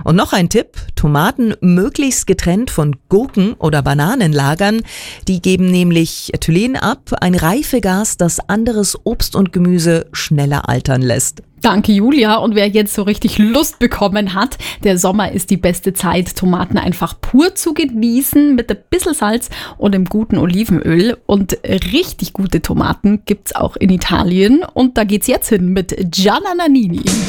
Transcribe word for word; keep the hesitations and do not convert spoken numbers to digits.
Und noch ein Tipp: Tomaten möglichst getrennt von Gurken oder Bananen lagern. Die geben nämlich Ethylen ab, ein Reifegas, das anderes Obst und Gemüse schneller altern lässt. Danke, Julia. Und wer jetzt so richtig Lust bekommen hat, der Sommer ist die beste Zeit, Tomaten einfach pur zu genießen mit ein bisschen Salz und einem guten Olivenöl. Und richtig gute Tomaten gibt's auch in Italien. Und da geht's jetzt hin mit Gianna Nannini.